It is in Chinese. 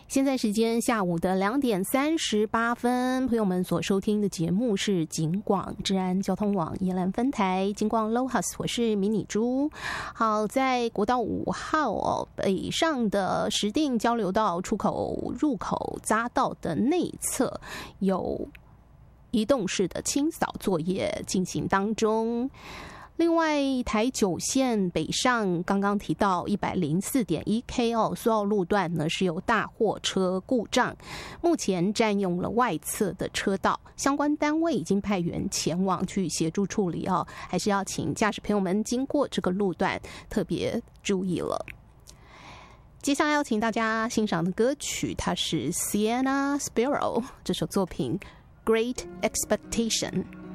现在时间下午的2:38，朋友们所收听的节目是警广治安交通网宜兰分台警广 Lohas， 我是迷你猪。好，在国道5号北上的石碇交流道出口入口匝道的内侧有移动式的清扫作业进行当中。另外，台9线北上刚刚提到 104.1K 苏澳路段呢是有大货车故障，目前占用了外侧的车道，相关单位已经派员前往去协助处理还是要请驾驶朋友们经过这个路段特别注意了。接下来要请大家欣赏的歌曲，它是 Sienna Sparrow 这首作品 Great Expectation。